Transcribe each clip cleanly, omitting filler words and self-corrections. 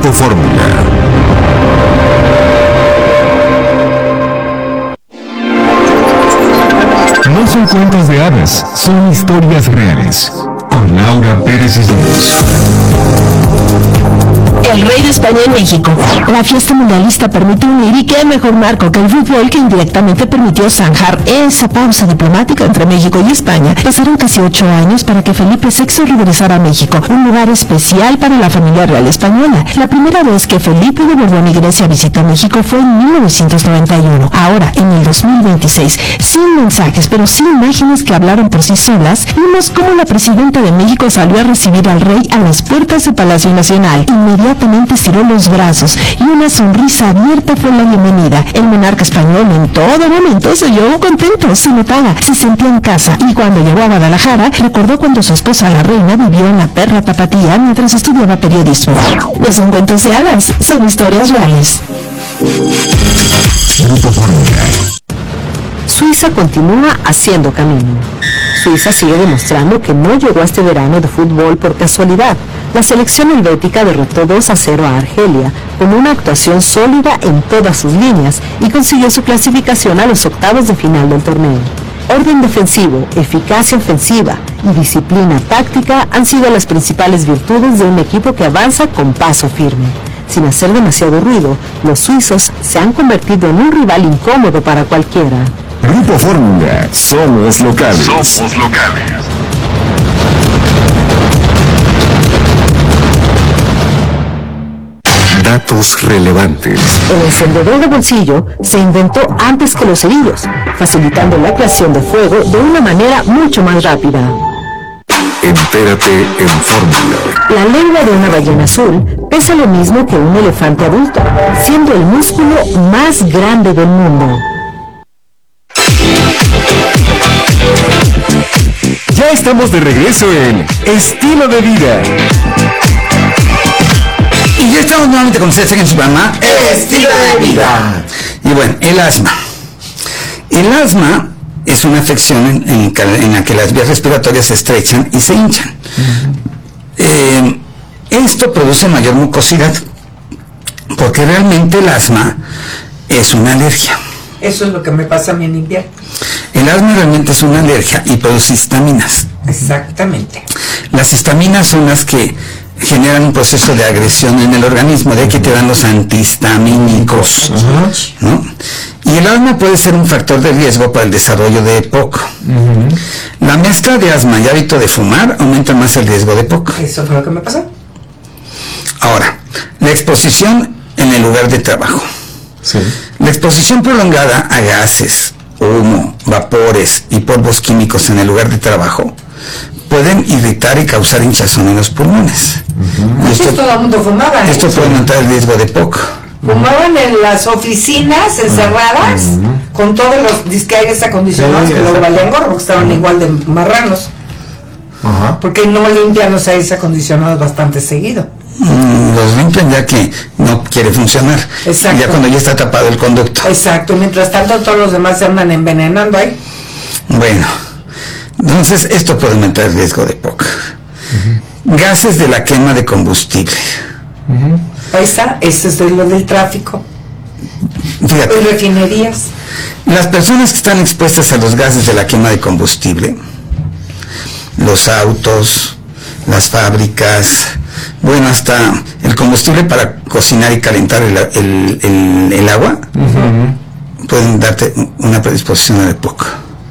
Grupo Fórmula. No son cuentos de hadas, son historias reales. Con Laura Pérez Islas. El rey de España en México. La fiesta mundialista permite unir, y qué mejor marco que el fútbol, que indirectamente permitió zanjar esa pausa diplomática entre México y España. Pasaron casi 8 años para que Felipe VI regresara a México, un lugar especial para la familia real española. La primera vez que Felipe de Borbón y Grecia visitó México fue en 1991. Ahora, en el 2026, sin mensajes, pero sin imágenes que hablaron por sí solas, vimos cómo la presidenta de México salió a recibir al rey a las puertas del Palacio Nacional. Inmediatamente estiró los brazos y una sonrisa abierta fue la bienvenida. El monarca español en todo momento se oyó contento, se notaba, se sentía en casa, y cuando llegó a Guadalajara recordó cuando su esposa la reina vivió en la perra tapatía mientras estudiaba periodismo. No son cuentos de hadas, son historias reales. Grupo Fórmula. Suiza continúa haciendo camino. Suiza sigue demostrando que no llegó a este verano de fútbol por casualidad. La selección helvética derrotó 2-0 a Argelia con una actuación sólida en todas sus líneas y consiguió su clasificación a los octavos de final del torneo. Orden defensivo, eficacia ofensiva y disciplina táctica han sido las principales virtudes de un equipo que avanza con paso firme. Sin hacer demasiado ruido, los suizos se han convertido en un rival incómodo para cualquiera. Grupo Fórmula, somos locales. Somos locales. Datos relevantes. El encendedor de bolsillo se inventó antes que los cerillos, facilitando la creación de fuego de una manera mucho más rápida. Entérate en Fórmula. La lengua de una ballena azul pesa lo mismo que un elefante adulto, siendo el músculo más grande del mundo. Ya estamos de regreso en Estilo de Vida. Y ya estamos nuevamente con ustedes en su programa Estilo de Vida. Y bueno, el asma. El asma es una afección en la que las vías respiratorias se estrechan y se hinchan. Esto produce mayor mucosidad, porque realmente el asma es una alergia. Eso es lo que me pasa a mí en invierno. El asma realmente es una alergia y produce histaminas. Exactamente. Las histaminas son las que generan un proceso de agresión en el organismo, de ahí que te dan los antihistamínicos, ¿no? Y el asma puede ser un factor de riesgo para el desarrollo de EPOC. La mezcla de asma y hábito de fumar aumenta más el riesgo de EPOC. Eso fue lo que me pasó. Ahora, la exposición en el lugar de trabajo. Sí. La exposición prolongada a gases, humo, vapores y polvos químicos en el lugar de trabajo pueden irritar y causar hinchazón en los pulmones. Antes todo el mundo fumaba. Esto puede aumentar el riesgo de EPOC. Fumaban en las oficinas encerradas con todos los disques acondicionados que luego valían gorro, porque estaban igual de marranos. Porque no limpian los aires acondicionados bastante seguido. Los limpian ya que no quiere funcionar. Exacto. Ya cuando ya está tapado el conducto. Exacto, mientras tanto todos los demás se andan envenenando ahí. Bueno, entonces esto puede aumentar el riesgo de EPOC. Gases de la quema de combustible. Eso es de lo del tráfico. Fíjate, Y refinerías. las personas que están expuestas a los gases de la quema de combustible, los autos, las fábricas, bueno, hasta el combustible para cocinar y calentar el agua, pueden darte una predisposición al EPOC.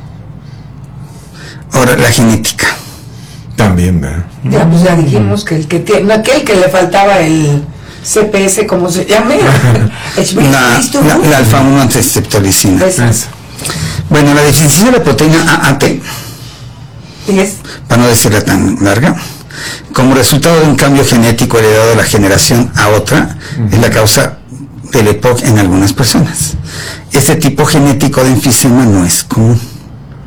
Ahora, la genética. También, ¿verdad? Ya, pues ya dijimos que el que tiene, aquel que le faltaba el CPS, ¿cómo se llama? La alfa-1 antiestreptolicina. Bueno, la deficiencia de la proteína AAT, para no decirla tan larga, como resultado de un cambio genético heredado de la generación a otra, es la causa del EPOC en algunas personas. Este tipo genético de enfisema no es común.